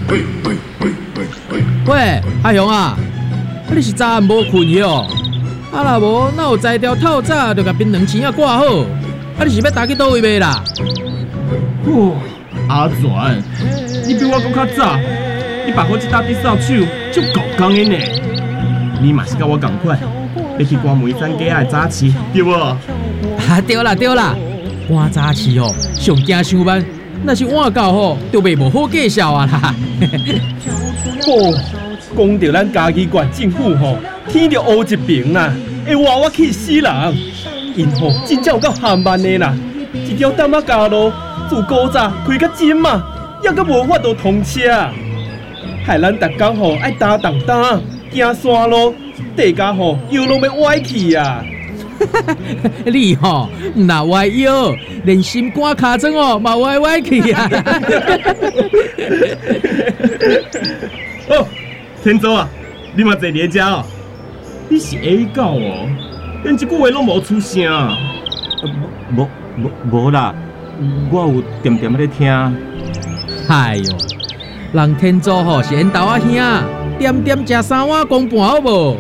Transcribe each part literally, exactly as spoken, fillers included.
喂，阿雄啊，啊你是早暗无困去哦？啊若无，哪有才调透早就甲槟榔钱啊挂好？啊你是要打去倒位卖啦？ 哇，阿全，你比我讲较早，你办好这搭第扫帚就够工的呢。你嘛是甲我同款，要去关梅山街的早市，对无？ 啊对啦对啦，赶早市哦，上惊上班，若是晚到吼，就袂无好介绍啊啦。 哦，讲到咱嘉义县政府吼，天着乌一爿啦，会活我气死人。因吼真正有够含慢的啦，一条淡仔街路自古早开到今嘛，还阁无法度通车，害咱逐工吼爱搭重担行山路，地价吼腰拢要歪去啊！ 你吼唔那歪腰，连心肝骹庄哦嘛歪歪去啊！ 哦，天祖啊，你嘛坐伫遮哦？你是 A 狗哦？连一句话拢无出声。 无无无啦，我有点点咧听。 哎哟，人天祖吼是因兜仔兄，点点食三碗公半好无？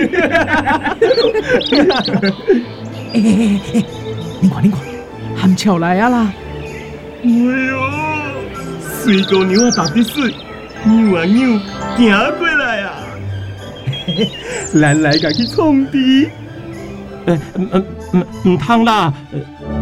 哎哎哎哎，你看你看，喊巧来啊啦！ 哎呦，水姑娘啊，踏得水，扭啊扭，行过来啊！咱来家去创治。 诶，唔唔唔唔通啦！